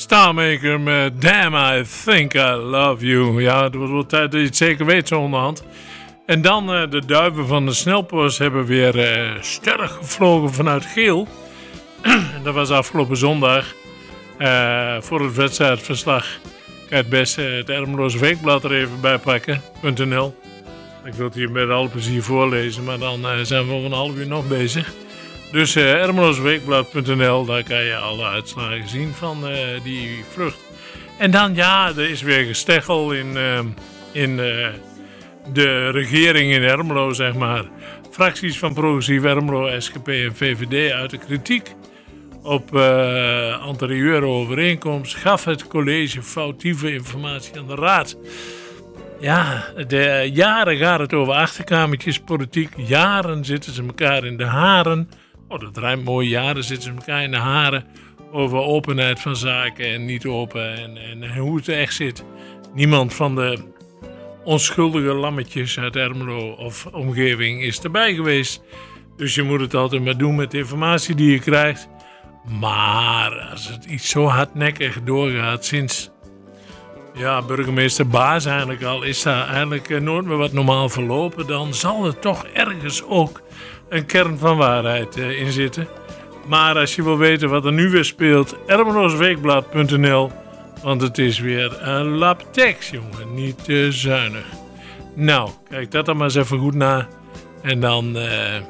Starmaker met Damn I Think I Love You. Ja, het wordt wel tijd dat je het zeker weet zo onderhand. En dan de duiven van de snelpost hebben weer sterk gevlogen vanuit Geel. Dat was afgelopen zondag. Voor het wedstrijdverslag kan je het beste het Ermeloze Weekblad er even bij pakken.nl. Ik wil het hier met alle plezier voorlezen, maar dan zijn we over een half uur nog bezig. Dus ermelozeweekblad.nl, daar kan je alle uitslagen zien van die vlucht. En dan, ja, er is weer gesteggel in de regering in Ermelo, zeg maar. Fracties van Progressief Ermelo, SGP en VVD uit de kritiek op anterieure overeenkomst gaf het college foutieve informatie aan de raad. Ja, jaren gaat het over achterkamertjes politiek. Jaren zitten ze elkaar in de haren. Oh, dat rijmt mooi. Jaren zitten ze elkaar in de haren over openheid van zaken en niet open. En hoe het echt zit. Niemand van de onschuldige lammetjes uit Ermelo of omgeving is erbij geweest. Dus je moet het altijd maar doen met de informatie die je krijgt. Maar als het iets zo hardnekkig doorgaat sinds burgemeester Baas eigenlijk al, is daar eigenlijk nooit meer wat normaal verlopen. Dan zal er toch ergens ook een kern van waarheid in zitten. Maar als je wil weten wat er nu weer speelt, ermelozeweekblad.nl. Want het is weer een lap tekst, jongen. Niet te zuinig. Nou, kijk dat dan maar eens even goed na. En dan